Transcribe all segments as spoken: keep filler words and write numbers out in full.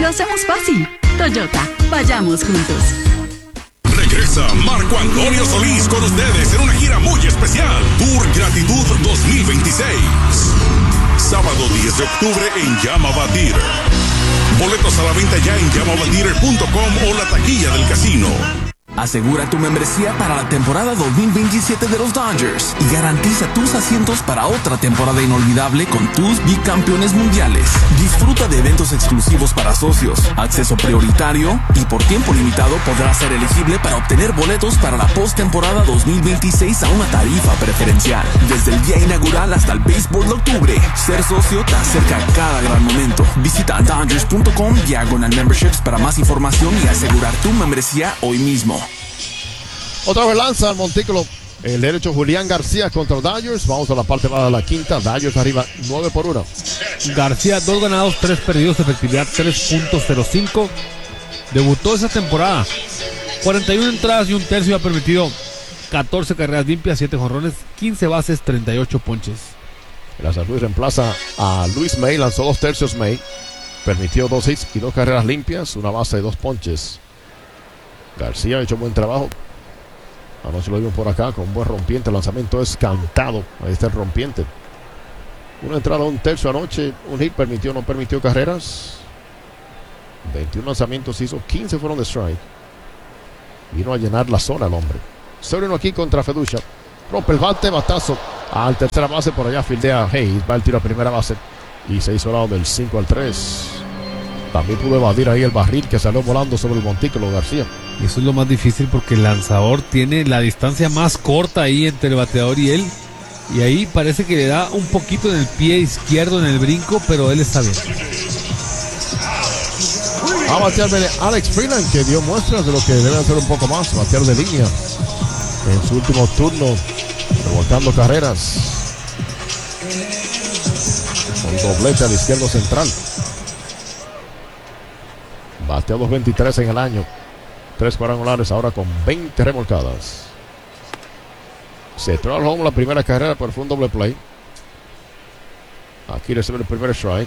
Lo hacemos fácil. Toyota, vayamos juntos. Regresa Marco Antonio Solís con ustedes en una gira muy especial. Tour Gratitud dos mil veintiséis. Sábado diez de octubre en Llama Batir. Boletos a la venta ya en llama batir punto com o la taquilla del casino. Asegura tu membresía para la temporada dos mil veintisiete de los Dodgers y garantiza tus asientos para otra temporada inolvidable con tus bicampeones mundiales. Disfruta de eventos exclusivos para socios, acceso prioritario y por tiempo limitado podrás ser elegible para obtener boletos para la postemporada dos mil veintiséis a una tarifa preferencial. Desde el día inaugural hasta el béisbol de octubre, ser socio te acerca a cada gran momento. Visita dodgers punto com diagonal memberships para más información y asegurar tu membresía hoy mismo. Otra vez lanza al montículo el derecho Julián García contra Dodgers. Vamos a la parte baja de la quinta. Dodgers arriba nueve por uno. García, dos ganados, tres perdidos, efectividad tres punto cero cinco. Debutó esa temporada. cuarenta y una entradas y un tercio, ha permitido catorce carreras limpias, siete jonrones, quince bases, treinta y ocho ponches. Gracias, Luis. Reemplaza a Luis May. Lanzó dos tercios May. Permitió dos hits y dos carreras limpias, una base y dos ponches. García ha hecho buen trabajo. Anoche lo vimos por acá con un buen rompiente. El lanzamiento es cantado. Ahí está el rompiente. Una entrada, un tercio anoche. Un hit permitió, no permitió carreras. veintiún lanzamientos hizo. quince fueron de strike. Vino a llenar la zona el hombre. cero uno aquí contra Feducha. Rompe el bate, batazo al tercera base. Por allá fildea Hayes. Va el tiro a primera base. Y se hizo lado del cinco al tres. También pudo evadir ahí el barril que salió volando sobre el montículo García. Y eso es lo más difícil porque el lanzador tiene la distancia más corta ahí entre el bateador y él. Y ahí parece que le da un poquito en el pie izquierdo en el brinco, pero él está bien. A batear viene Alex Freeland, que dio muestras de lo que debe hacer un poco más. Batear de línea en su último turno, revolcando carreras. Con doblete al izquierdo central. Bateó dos veintitrés en el año. Tres cuadrangulares, ahora con veinte remolcadas. Se trae al home la primera carrera, pero fue un doble play. Aquí recibe el primer strike.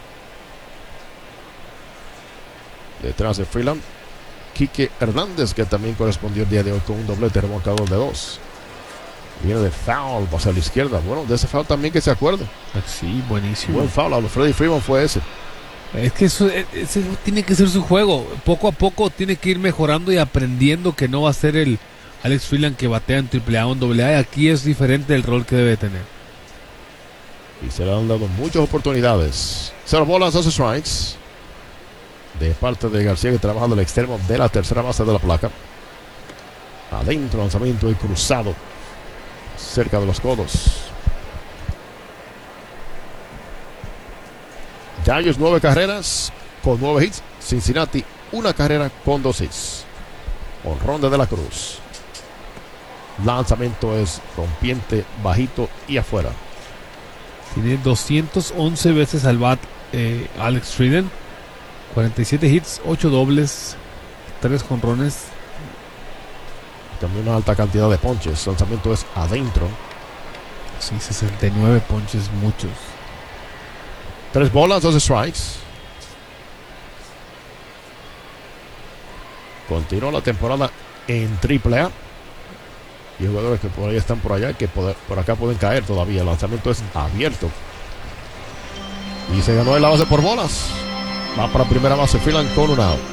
Detrás de Freeland, Quique Hernández, que también correspondió el día de hoy con un doblete remolcador de dos. Viene de foul, pasa a la izquierda. Bueno, de ese foul también que se acuerde. Sí, buenísimo. Buen foul, a los Freddie Freeman fue ese. Es que eso, ese tiene que ser su juego. Poco a poco tiene que ir mejorando y aprendiendo que no va a ser el Alex Freeland que batea en triple A o en doble A. Aquí es diferente el rol que debe tener. Y se le han dado muchas oportunidades. Cero bolas, dos strikes. De parte de García, que trabaja del extremo de la tercera base de la placa. Adentro, lanzamiento y cruzado. Cerca de los codos. Dodgers nueve carreras con nueve hits. Cincinnati una carrera con dos hits. Honrón de De la Cruz. Lanzamiento es rompiente, bajito y afuera. Tiene doscientas once veces al bat eh, Alex Freeland. cuarenta y siete hits, ocho dobles, tres jonrones. También una alta cantidad de ponches. Lanzamiento es adentro. Sí, sesenta y nueve ponches, muchos. Tres bolas, dos strikes. Continúa la temporada en triple A. Y jugadores que por ahí están por allá, que por, por acá pueden caer todavía. El lanzamiento es abierto. Y se ganó en la base por bolas. Va para primera base, Freeland con un out.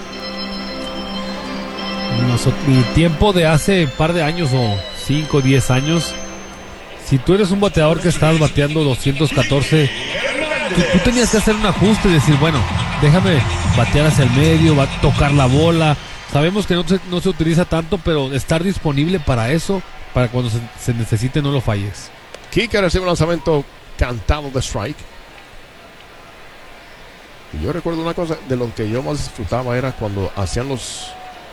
El tiempo de hace un par de años o cinco o diez años, si tú eres un bateador que estás bateando doscientos catorce, tú, tú tenías que hacer un ajuste y decir, bueno, déjame batear hacia el medio, va a tocar la bola. Sabemos que no se, no se utiliza tanto, pero estar disponible para eso, para cuando se, se necesite, no lo falles. Kike recibe un lanzamiento cantado de strike. Y yo recuerdo una cosa de lo que yo más disfrutaba era cuando hacían los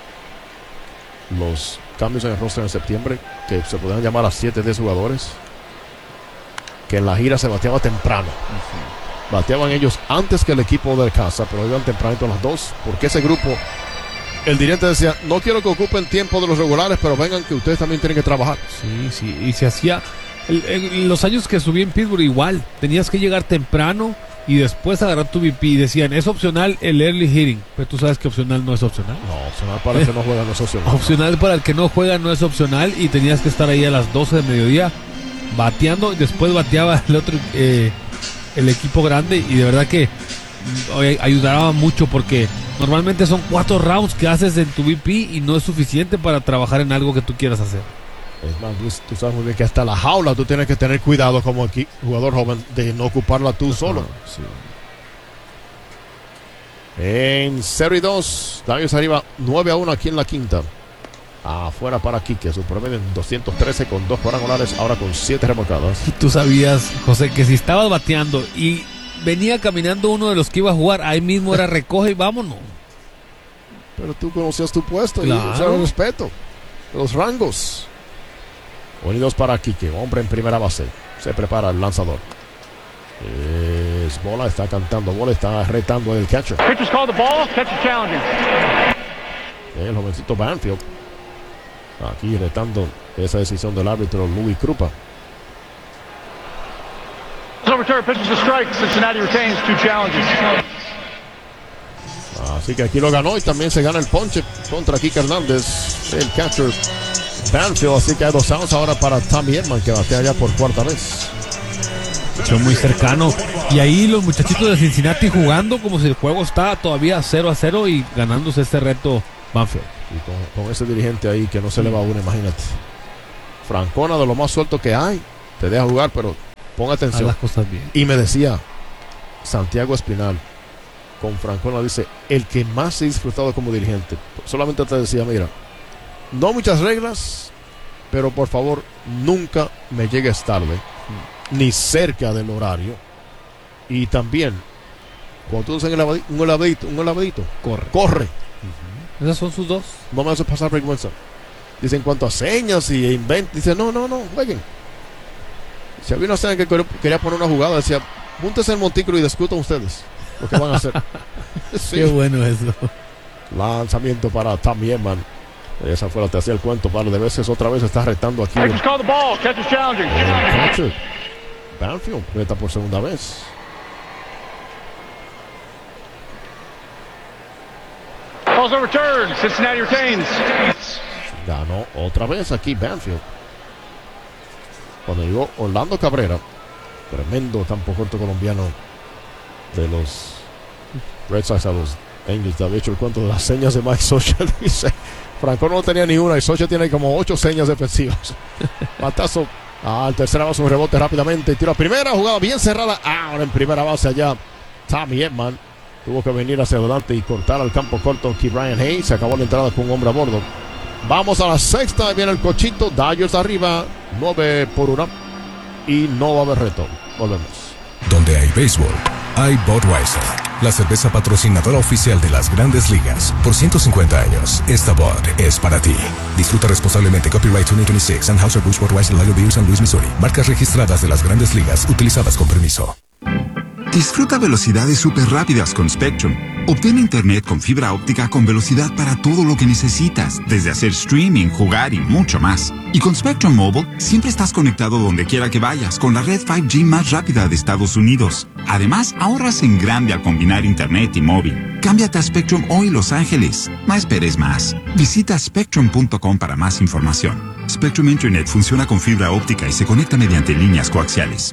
los cambios en el roster en septiembre, que se podían llamar a siete, diez jugadores, que en la gira se bateaba temprano. Uh-huh. Bateaban ellos antes que el equipo de casa, pero iban tempranito a las dos, porque ese grupo, el dirigente decía, no quiero que ocupen tiempo de los regulares, pero vengan que ustedes también tienen que trabajar. Sí, sí, y se hacía, el, el, los años que subí en Pittsburgh igual, tenías que llegar temprano y después agarrar tu V P y decían, es opcional el early hitting, pero tú sabes que opcional no es opcional. No, opcional para el que no juega no es opcional. Opcional para el que no juega no es opcional y tenías que estar ahí a las doce de mediodía bateando y después bateaba el otro eh, el equipo grande y de verdad que oye, ayudaba mucho porque normalmente son cuatro rounds que haces en tu V P y no es suficiente para trabajar en algo que tú quieras hacer. Es más, Luis, tú sabes muy bien que hasta la jaula tú tienes que tener cuidado como aquí, jugador joven de no ocuparla tú solo. Ah, sí. En cero y dos, Dodgers arriba nueve a uno aquí en la quinta. Afuera para Quique, su promedio en doscientos trece con dos cuadrangulares, ahora con siete remolcadas. Y tú sabías, José, que si estabas bateando y venía caminando uno de los que iba a jugar, ahí mismo era recoge y vámonos. Pero tú conocías tu puesto Claro. y usar el respeto, los rangos. Unidos para Quique, hombre en primera base. Se prepara el lanzador. Es bola, está cantando bola, está retando el catcher. Pitcher's called the ball, catcher challenging. El jovencito Banfield. Aquí retando esa decisión del árbitro Louis Krupa. Return, pitches a strike, Cincinnati retains two challenges. Así que aquí lo ganó y también se gana el ponche contra Kike Hernández, el catcher Banfield. Así que hay dos outs ahora para Tommy Edman, que batea ya por cuarta vez. Son muy cercano. Y ahí los muchachitos de Cincinnati jugando como si el juego está todavía cero a cero y ganándose este reto Banfield. Y con, con ese dirigente ahí que no se le va a uno, imagínate. Francona, de lo más suelto que hay, te deja jugar, pero pon Haz atención. las cosas bien. Y me decía Santiago Espinal, con Francona, dice, el que más he disfrutado como dirigente. Solamente te decía, mira, no muchas reglas, pero por favor, nunca me llegues tarde, ni cerca del horario. Y también, cuando tú haces un elevadito, un elevadito, un elevadito, Corre. corre. Esas son sus dos. No me haces pasar vergüenza. Dice, en cuanto a señas y invent, dice, no, no, no, jueguen. Si había una seña que quería poner una jugada, decía, júntense el montículo y discutan ustedes lo que van a hacer. Sí. Qué bueno eso. Lanzamiento para Tommy Edman. Esa fue la te hacía el cuento par de veces. Otra vez está retando aquí. Pitcher's called the ball, catcher's challenging. El catcher Banfield reta por segunda vez. Ball's overturned, Cincinnati retains. Ganó otra vez aquí Banfield. Cuando llegó Orlando Cabrera, tremendo campo corto colombiano de los Red Sox a los Angels. Te había hecho el cuento de las señas de Mike Socha. Dice, Franco no tenía ni una y Socha tiene como ocho señas defensivas. Batazo al tercera base, un rebote rápidamente. Tiro a primera, jugada bien cerrada. Ahora en primera base allá Tommy Edman. Tuvo que venir hacia adelante y cortar al campo corto aquí Brian Hayes. Se acabó la entrada con un hombre a bordo. Vamos a la sexta, viene el cochito. Dodgers arriba, nueve por una. Y no va a haber reto. Volvemos. Donde hay béisbol, hay Budweiser, la cerveza patrocinadora oficial de las Grandes Ligas. Por ciento cincuenta años, esta Bud es para ti. Disfruta responsablemente. Copyright veinte veintiséis, Anheuser-Busch Budweiser Lager Beer, San Luis, Missouri. Marcas registradas de las Grandes Ligas, utilizadas con permiso. Disfruta velocidades súper rápidas con Spectrum. Obtén internet con fibra óptica con velocidad para todo lo que necesitas, desde hacer streaming, jugar y mucho más. Y con Spectrum Mobile, siempre estás conectado donde quiera que vayas, con la red cinco G más rápida de Estados Unidos. Además, ahorras en grande al combinar internet y móvil. Cámbiate a Spectrum hoy, Los Ángeles. No esperes más. Visita spectrum punto com para más información. Spectrum Internet funciona con fibra óptica y se conecta mediante líneas coaxiales.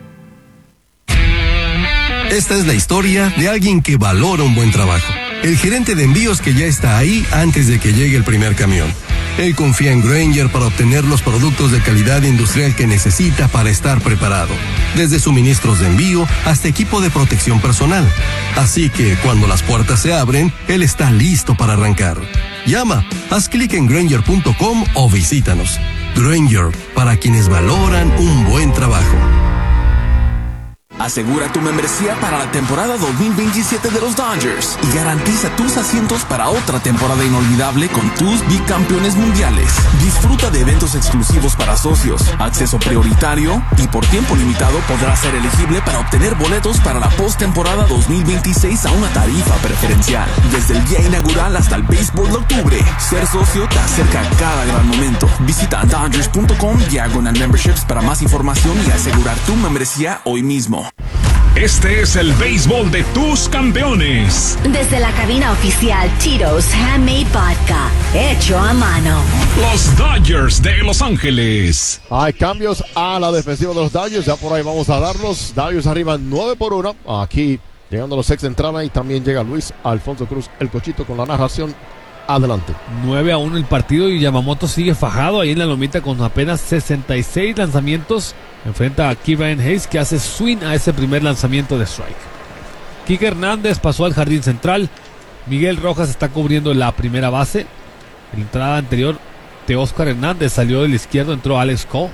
Esta es la historia de alguien que valora un buen trabajo. El gerente de envíos que ya está ahí antes de que llegue el primer camión. Él confía en Grainger para obtener los productos de calidad industrial que necesita para estar preparado. Desde suministros de envío hasta equipo de protección personal. Así que cuando las puertas se abren, él está listo para arrancar. Llama, haz clic en Grainger punto com o visítanos. Grainger, para quienes valoran un buen trabajo. Asegura tu membresía para la temporada dos mil veintisiete de los Dodgers y garantiza tus asientos para otra temporada inolvidable con tus bicampeones mundiales. Disfruta de eventos exclusivos para socios, acceso prioritario y por tiempo limitado podrás ser elegible para obtener boletos para la postemporada dos mil veintiséis a una tarifa preferencial. Desde el día inaugural hasta el béisbol de octubre, ser socio te acerca a cada gran momento. Visita Dodgers punto com diagonal memberships para más información y asegurar tu membresía hoy mismo. Este es el béisbol de tus campeones. Desde la cabina oficial Tito's Handmade Vodka, hecho a mano. Los Dodgers de Los Ángeles. Hay cambios a la defensiva de los Dodgers. Ya por ahí vamos a darlos. Dodgers arriba nueve por uno. Aquí llegando a los sex de entrada. Y también llega Luis Alfonso Cruz, el Cochito, con la narración. Adelante. nueve a uno el partido y Yamamoto sigue fajado ahí en la lomita con apenas sesenta y seis lanzamientos. Enfrenta a Ke'Bryan Hayes, que hace swing a ese primer lanzamiento de strike. Kike Hernández pasó al jardín central. Miguel Rojas está cubriendo la primera base. En la entrada anterior, Teóscar Hernández salió del izquierdo, entró Alex Cole.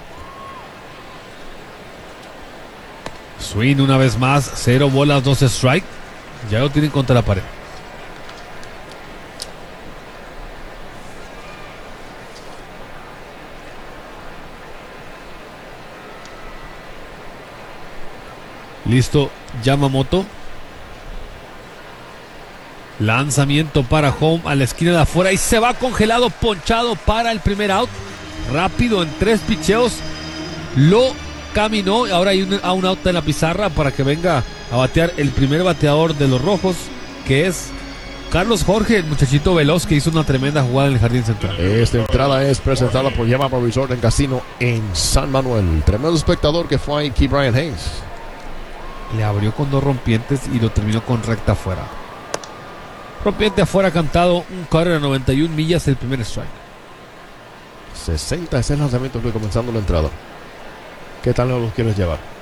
Swing una vez más, cero bolas, dos strike. Ya lo tienen contra la pared. Listo, Yamamoto. Lanzamiento para home a la esquina de afuera y se va congelado, ponchado para el primer out. Rápido en tres picheos. Lo caminó. Ahora hay un, a un out en la pizarra para que venga a batear el primer bateador de los rojos, que es Carlos Jorge, el muchachito veloz que hizo una tremenda jugada en el jardín central. Esta entrada es presentada por Yamaha Resort and Casino en San Manuel. Tremendo espectador que fue ahí, Ke'Bryan Hayes. Le abrió con dos rompientes y lo terminó con recta afuera. Rompiente afuera cantado, un cuadro de noventa y una millas, el primer strike. sesenta y seis lanzamientos fue comenzando la entrada. ¿Qué tal nos los quieres llevar?